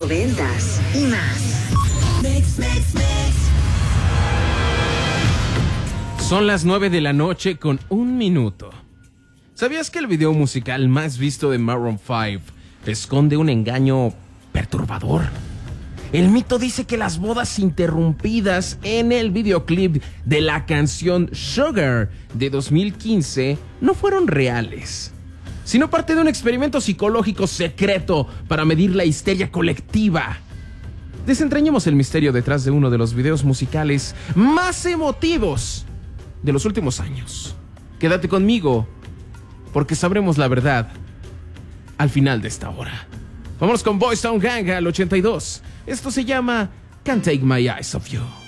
noventas y más. Son las 9 de la noche con 1 minuto. ¿Sabías que el video musical más visto de Maroon 5 esconde un engaño perturbador? El mito dice que las bodas interrumpidas en el videoclip de la canción Sugar de 2015 no fueron reales, sino parte de un experimento psicológico secreto para medir la histeria colectiva. Desentrañemos el misterio detrás de uno de los videos musicales más emotivos de los últimos años. Quédate conmigo, porque sabremos la verdad al final de esta hora. Vámonos con Boys Town Gang al 82. Esto se llama Can't Take My Eyes Off You.